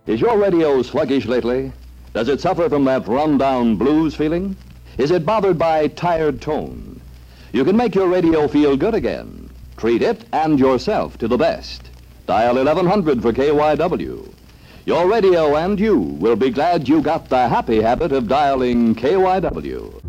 Is your radio sluggish lately? Does it suffer from that run-down blues feeling? Is it bothered by tired tone? You can make your radio feel good again. Treat it and yourself to the best. Dial 1100 for KYW. Your radio and you will be glad you got the happy habit of dialing KYW.